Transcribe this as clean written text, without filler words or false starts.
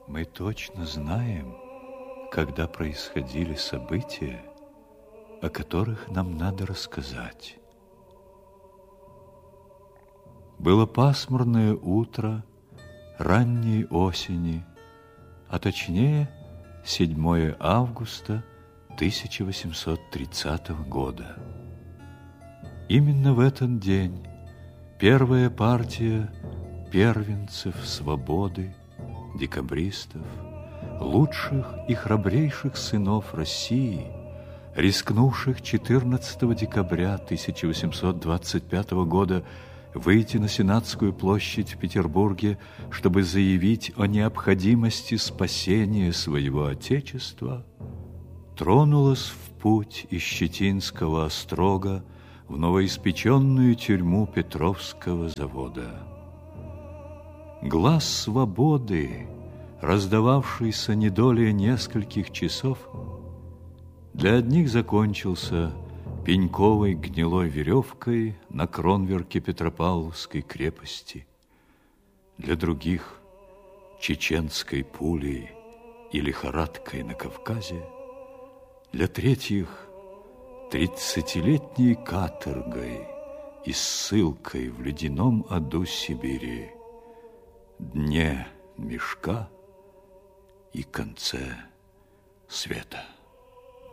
Мы точно знаем, когда происходили события, о которых нам надо рассказать. Было пасмурное утро ранней осени, а точнее 7 августа 1830 года. Именно в этот день первая партия первенцев свободы, декабристов, лучших и храбрейших сынов России, рискнувших 14 декабря 1825 года выйти на Сенатскую площадь в Петербурге, чтобы заявить о необходимости спасения своего Отечества, тронулась в путь из Щетинского острога в новоиспеченную тюрьму Петровского завода. Глас свободы, раздававшийся не долее нескольких часов, для одних закончился пеньковой гнилой веревкой на кронверке Петропавловской крепости, для других чеченской пулей и лихорадкой на Кавказе, для третьих 30-летней каторгой и ссылкой в ледяном аду Сибири, дне мешка и конце света.